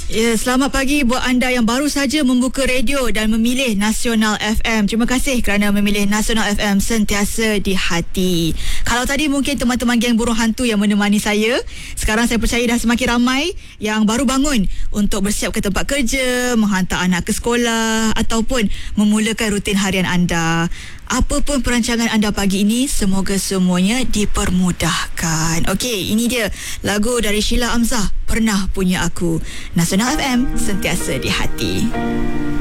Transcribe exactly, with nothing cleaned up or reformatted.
Ya, selamat pagi buat anda yang baru saja membuka radio dan memilih Nasional F M. Terima kasih kerana memilih Nasional F M, sentiasa di hati. Kalau tadi mungkin teman-teman geng burung hantu yang menemani saya, sekarang saya percaya dah semakin ramai yang baru bangun untuk bersiap ke tempat kerja, menghantar anak ke sekolah ataupun memulakan rutin harian anda. Apa pun perancangan anda pagi ini, semoga semuanya dipermudahkan. Okey, ini dia lagu dari Sheila Amzah, Pernah Punya Aku. Nasional F M, sentiasa di hati.